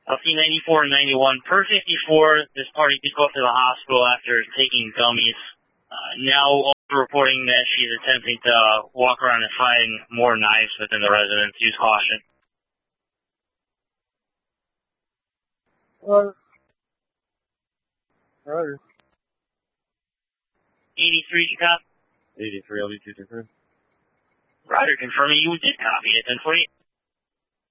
LC 94 and 91. Per 54, this party did go up to the hospital after taking gummies. Now also reporting that she's attempting to walk around and find more knives within the residence. Use caution. Roger. 83, you copy? 83, LD 223. Roger, confirming you did copy it. 1048.